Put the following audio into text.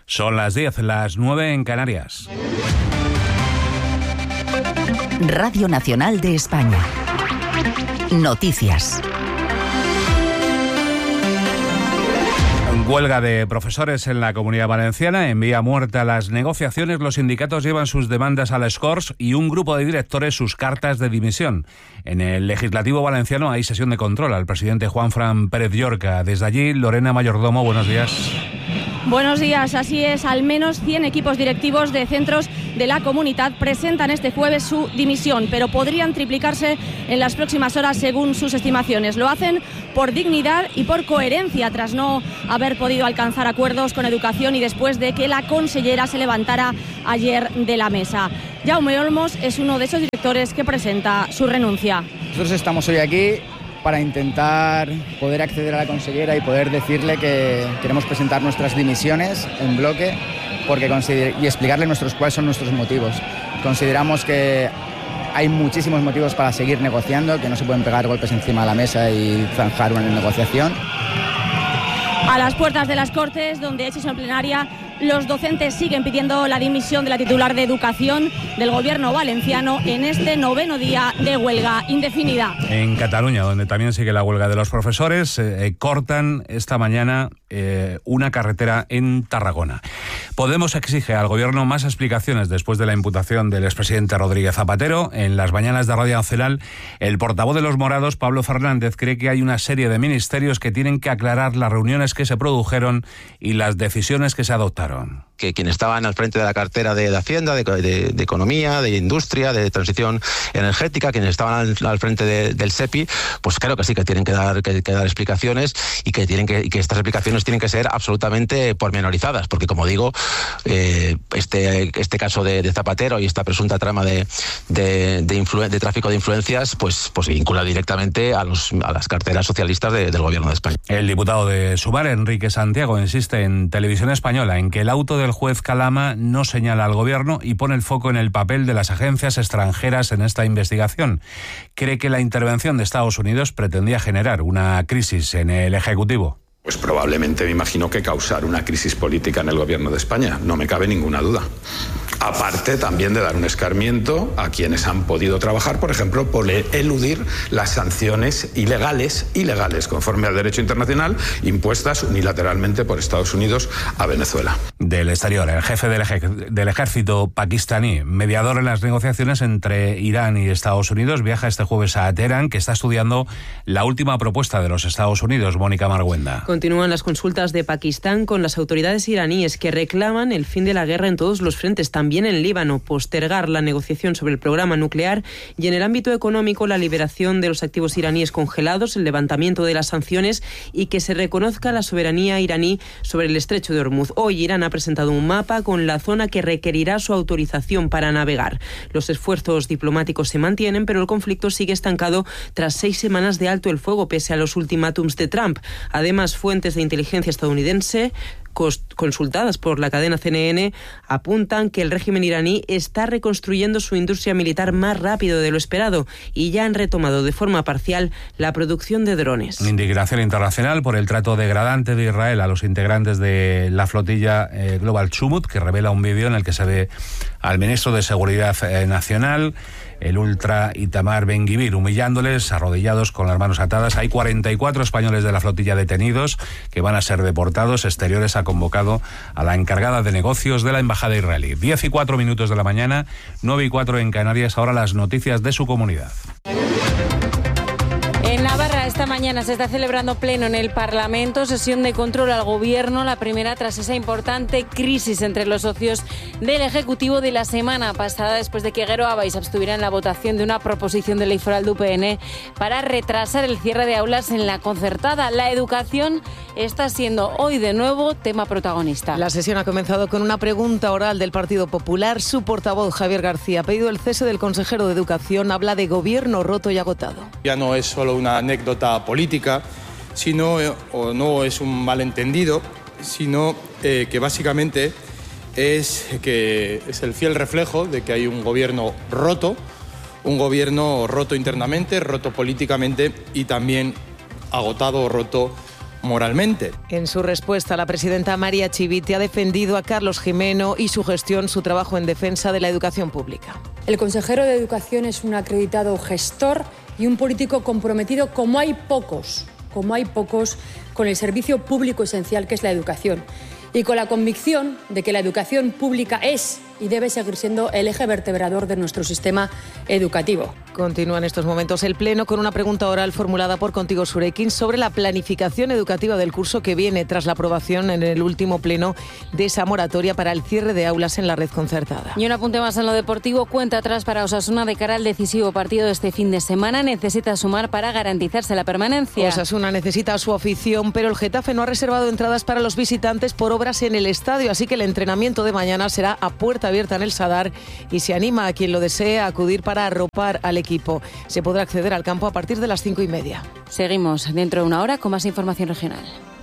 Son las 10, las 9 en Canarias. Radio Nacional de España. Noticias. Huelga de profesores en la Comunidad Valenciana, en vía muerta las negociaciones. Los sindicatos llevan sus demandas a les Corts y un grupo de directores sus cartas de dimisión. En el Legislativo valenciano hay sesión de control al presidente Juanfran Pérez Llorca. Desde allí, Lorena Mayordomo, buenos días. Buenos días, así es. Al menos 100 equipos directivos de centros de la comunidad presentan este jueves su dimisión, pero podrían triplicarse en las próximas horas según sus estimaciones. Lo hacen por dignidad y por coherencia, tras no haber podido alcanzar acuerdos con Educación y después de que la consellera se levantara ayer de la mesa. Jaume Olmos es uno de esos directores que presenta su renuncia. Nosotros estamos hoy aquí para intentar poder acceder a la consellera y poder decirle que queremos presentar nuestras dimisiones en bloque y explicarle cuáles son nuestros motivos. Consideramos que hay muchísimos motivos para seguir negociando, que no se pueden pegar golpes encima de la mesa y zanjar una negociación. A las puertas de las Cortes, donde hay sesión plenaria, los docentes siguen pidiendo la dimisión de la titular de Educación del Gobierno valenciano en este 9º día de huelga indefinida. En Cataluña, donde también sigue la huelga de los profesores, cortan esta mañana una carretera en Tarragona. Podemos exige al Gobierno más explicaciones después de la imputación del expresidente Rodríguez Zapatero. En las mañanas de Radio Nacional, el portavoz de los morados, Pablo Fernández, cree que hay una serie de ministerios que tienen que aclarar las reuniones que se produjeron y las decisiones que se adoptaron. Que quienes estaban al frente de la cartera de Hacienda, de Economía, de Industria, de Transición Energética, quienes estaban al frente del SEPI, pues claro que sí, que tienen que dar explicaciones y que estas explicaciones tienen que ser absolutamente pormenorizadas, porque como digo, este caso de Zapatero y esta presunta trama de tráfico de influencias, pues vincula directamente a las carteras socialistas del Gobierno de España. El diputado de Sumar, Enrique Santiago, insiste en Televisión Española en que el auto del juez Calama no señala al Gobierno y pone el foco en el papel de las agencias extranjeras en esta investigación. Cree que la intervención de Estados Unidos pretendía generar una crisis en el Ejecutivo. Pues probablemente me imagino que causar una crisis política en el Gobierno de España, no me cabe ninguna duda. Aparte también de dar un escarmiento a quienes han podido trabajar, por ejemplo, por eludir las sanciones ilegales, conforme al derecho internacional, impuestas unilateralmente por Estados Unidos a Venezuela. Del exterior, el jefe del ejército pakistaní, mediador en las negociaciones entre Irán y Estados Unidos, viaja este jueves a Teherán, que está estudiando la última propuesta de los Estados Unidos. Mónica Marguenda. Continúan las consultas de Pakistán con las autoridades iraníes que reclaman el fin de la guerra en todos los frentes, también en Líbano, postergar la negociación sobre el programa nuclear y en el ámbito económico la liberación de los activos iraníes congelados, el levantamiento de las sanciones y que se reconozca la soberanía iraní sobre el estrecho de Hormuz. Hoy Irán ha presentado un mapa con la zona que requerirá su autorización para navegar. Los esfuerzos diplomáticos se mantienen, pero el conflicto sigue estancado tras 6 semanas de alto el fuego pese a los ultimátums de Trump. Además, fuentes de inteligencia estadounidense consultadas por la cadena CNN apuntan que el régimen iraní está reconstruyendo su industria militar más rápido de lo esperado y ya han retomado de forma parcial la producción de drones. Indignación internacional por el trato degradante de Israel a los integrantes de la flotilla Global Chumut, que revela un vídeo en el que se ve al ministro de Seguridad Nacional, el ultra Itamar Ben-Gvir, humillándoles, arrodillados con las manos atadas. Hay 44 españoles de la flotilla detenidos que van a ser deportados. Exteriores ha convocado a la encargada de negocios de la embajada israelí. 10:04 de la mañana, 9:04 en Canarias. Ahora las noticias de su comunidad. En Navarra esta mañana se está celebrando pleno en el Parlamento, sesión de control al Gobierno, la primera tras esa importante crisis entre los socios del Ejecutivo de la semana pasada, después de que Guero Abay se abstuviera en la votación de una proposición de ley foral de UPN para retrasar el cierre de aulas en la concertada. La educación está siendo hoy de nuevo tema protagonista. La sesión ha comenzado con una pregunta oral del Partido Popular. Su portavoz, Javier García, ha pedido el cese del consejero de Educación. Habla de gobierno roto y agotado. Ya no es solo una anécdota política, sino, o no es un malentendido, sino que básicamente es el fiel reflejo de que hay un gobierno roto internamente, roto políticamente y también agotado o roto moralmente. En su respuesta, la presidenta María Chivite ha defendido a Carlos Gimeno y su gestión, su trabajo en defensa de la educación pública. El consejero de Educación es un acreditado gestor y un político comprometido como hay pocos con el servicio público esencial que es la educación. Y con la convicción de que la educación pública es y debe seguir siendo el eje vertebrador de nuestro sistema educativo. Continúa en estos momentos el Pleno con una pregunta oral formulada por Contigo Surekin sobre la planificación educativa del curso que viene tras la aprobación en el último Pleno de esa moratoria para el cierre de aulas en la red concertada. Y un apunte más en lo deportivo, cuenta atrás para Osasuna de cara al decisivo partido de este fin de semana. Necesita sumar para garantizarse la permanencia. Osasuna necesita a su afición, pero el Getafe no ha reservado entradas para los visitantes por obras en el estadio, así que el entrenamiento de mañana será a puerta abierta en el Sadar y se anima a quien lo desee a acudir para arropar al equipo. Se podrá acceder al campo a partir de las 5:30. Seguimos dentro de una hora con más información regional.